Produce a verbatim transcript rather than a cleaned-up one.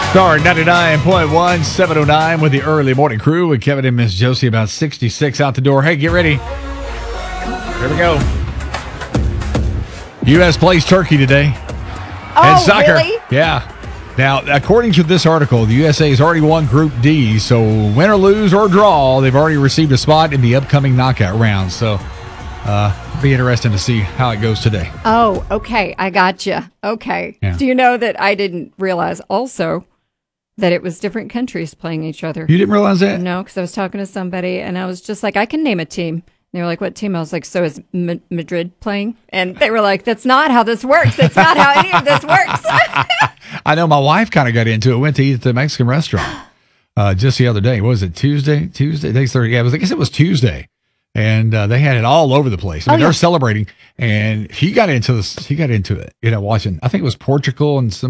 Star ninety-nine point one, seven oh nine with the early morning crew with Kevin and Miss Josie, about sixty-six out the door. Hey, get ready. Here we go. U S plays Turkey today. Oh, and soccer. Really? Yeah. Now, according to this article, the U S A has already won Group D, so win or lose or draw, they've already received a spot in the upcoming knockout round. So, uh, it'll be interesting to see how it goes today. Oh, okay. I gotcha. Okay. Yeah. Do you know that I didn't realize also that it was different countries playing each other? You didn't realize that? No, because I was talking to somebody and I was just like, I can name a team. They were like, what team? I was like, so is M- Madrid playing? And they were like, that's not how this works. That's not how any of this works. I know my wife kind of got into it. Went to eat at the Mexican restaurant uh, just the other day. What was it, Tuesday? Tuesday? Thanks, thirty. Yeah, it was, I guess it was Tuesday. And uh, they had it all over the place. I mean, Oh, they're yeah. celebrating. And he got into this. He got into it, you know, watching, I think it was Portugal and some